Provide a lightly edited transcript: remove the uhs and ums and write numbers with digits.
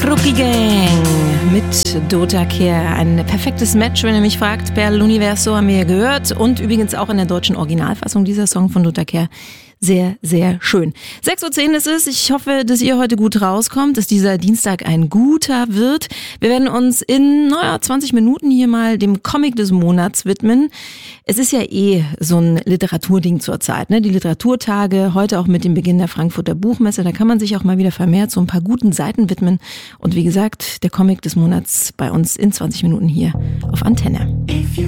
Rookie Gang mit Dota Kehr. Ein perfektes Match, wenn ihr mich fragt. Per l'Universo haben wir ja gehört. Und übrigens auch in der deutschen Originalfassung dieser Song von Dota Kehr. Sehr, sehr schön. 6:10 Uhr ist es. Ich hoffe, dass ihr heute gut rauskommt, dass dieser Dienstag ein guter wird. Wir werden uns in 20 Minuten hier mal dem Comic des Monats widmen. Es ist ja so ein Literaturding zurzeit, ne? Die Literaturtage, heute auch mit dem Beginn der Frankfurter Buchmesse. Da kann man sich auch mal wieder vermehrt so ein paar guten Seiten widmen. Und wie gesagt, der Comic des Monats bei uns in 20 Minuten hier auf Antenne.